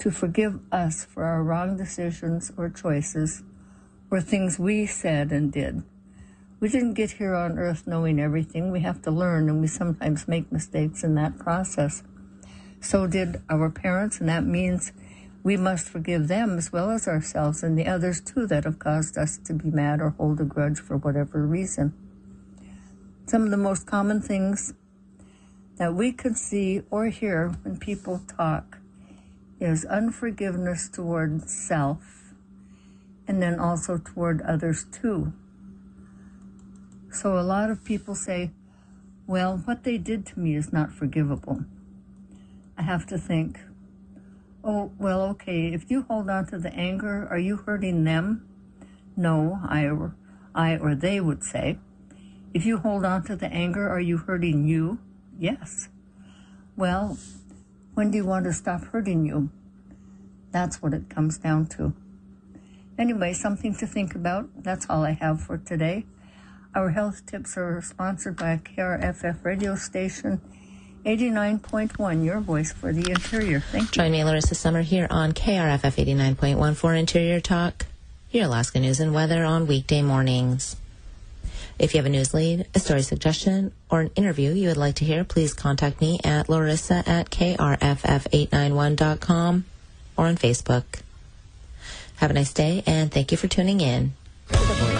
to forgive us for our wrong decisions or choices or things we said and did. We didn't get here on earth knowing everything. We have to learn, and we sometimes make mistakes in that process. So did our parents, and that means we must forgive them as well as ourselves and the others too that have caused us to be mad or hold a grudge for whatever reason. Some of the most common things that we can see or hear when people talk is unforgiveness toward self and then also toward others too. So a lot of people say, well, what they did to me is not forgivable. I have to think, oh, well, okay, if you hold on to the anger, are you hurting them? No, I or they would say. If you hold on to the anger, are you hurting you? Yes. Well, when do you want to stop hurting you? That's what it comes down to. Anyway, something to think about. That's all I have for today. Our health tips are sponsored by KRFF radio station 89.1, your voice for the interior. Thank you. Join me, Larissa Summer, here on KRFF 89.1 for Interior Talk, your Alaska news and weather on weekday mornings. If you have a news lead, a story suggestion, or an interview you would like to hear, please contact me at larissa@krff891.com or on Facebook. Have a nice day, and thank you for tuning in.